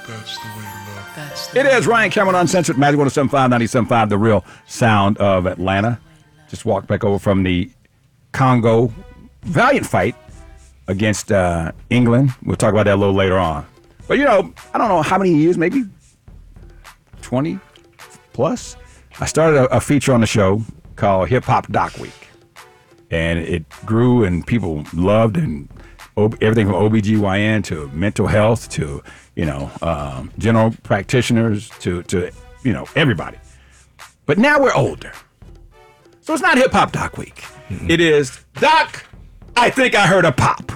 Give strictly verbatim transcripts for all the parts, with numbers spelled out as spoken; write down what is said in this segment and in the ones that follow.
That's the way to love. That's the It is Ryan Cameron Uncensored, Magic one oh seven point five, ninety-seven point five, the real sound of Atlanta. Just walked back over from the Congo valiant fight against uh, England. We'll talk about that a little later on. But, you know, I don't know how many years, maybe twenty plus. I started a, a feature on the show called Hip Hop Doc Week. And it grew and people loved and o- everything from O B G Y N to mental health to, you know, um, general practitioners to, to, you know, everybody. But now we're older. So it's not Hip Hop Doc Week. Mm-hmm. It is Doc, I think I heard a pop.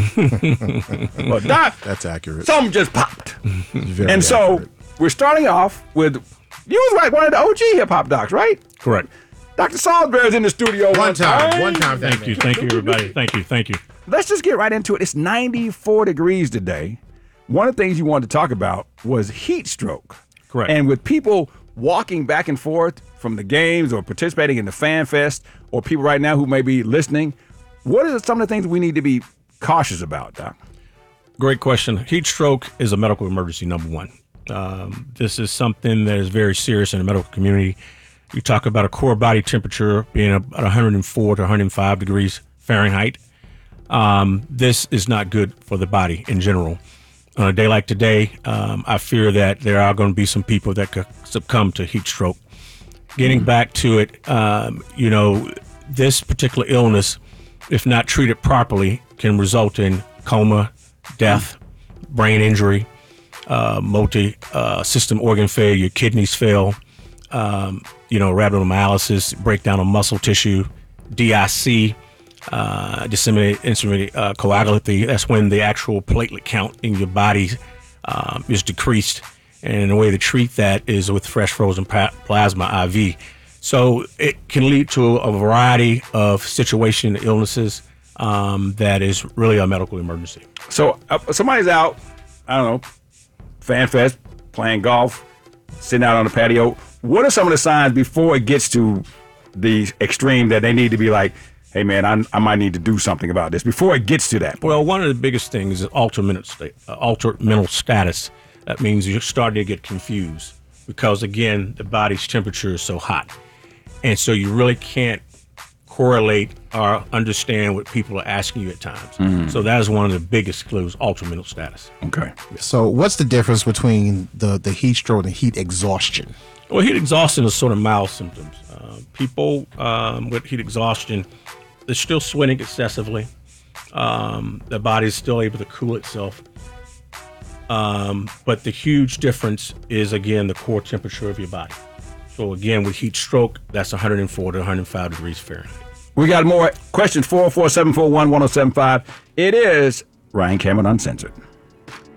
Well, Doc, that's accurate. Something just popped. Very and so accurate. we're starting off with, you was like one of the O G hip hop docs, right? Correct. Doctor Salisbury's in the studio one, One time, one time. Thank man. you, thank you, everybody. Thank you, thank you. Let's just get right into it. It's ninety-four degrees today. One of the things you wanted to talk about was heat stroke. Correct. And with people walking back and forth from the games or participating in the Fan Fest, or people right now who may be listening, what are some of the things we need to be cautious about, Doc? Great question. Heat stroke is a medical emergency, number one. Um, this is something that is very serious in the medical community. You talk about a core body temperature being about one hundred four to one hundred five degrees Fahrenheit. Um, this is not good for the body in general. On a day like today, um, I fear that there are going to be some people that could succumb to heat stroke. Getting mm-hmm. back to it, um, you know, this particular illness, if not treated properly, can result in coma, death, mm-hmm. brain injury, uh, multi-system uh, organ failure, kidneys fail, um, you know, rhabdomyolysis, breakdown of muscle tissue, D I C, uh, disseminated instrument uh, coagulopathy. That's when the actual platelet count in your body um, is decreased. And the way to treat that is with fresh frozen pa- plasma I V. So it can lead to a variety of situation illnesses um, that is really a medical emergency. So uh, somebody's out, I don't know, Fan Fest, playing golf, sitting out on the patio. What are some of the signs before it gets to the extreme that they need to be like, hey, man, I, I might need to do something about this before it gets to that point? Well, one of the biggest things is altered mental, state, uh, altered mental status. That means you're starting to get confused because, again, the body's temperature is so hot. And so you really can't correlate or understand what people are asking you at times. Mm. So that is one of the biggest clues, altered mental status. Okay. So what's the difference between the, the heat stroke and heat exhaustion? Well, heat exhaustion is sort of mild symptoms. Uh, people um, with heat exhaustion, they're still sweating excessively. Um, the body is still able to cool itself. Um, but the huge difference is, again, the core temperature of your body. So, again, with heat stroke, that's one hundred four to one hundred five degrees Fahrenheit. We got more questions, four oh four, seven four one, one oh seven five. It is Ryan Cameron Uncensored.